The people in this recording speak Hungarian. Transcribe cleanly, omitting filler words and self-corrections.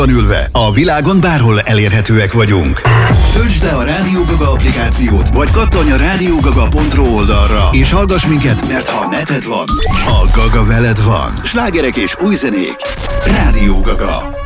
ülve a világon bárhol elérhetőek vagyunk. Töltsd le a Rádió Gaga applikációt, vagy kattanj a radiogaga.ro oldalra, és hallgass minket, mert ha neted van, a Gaga veled van. Slágerek és új zenék. Rádió Gaga.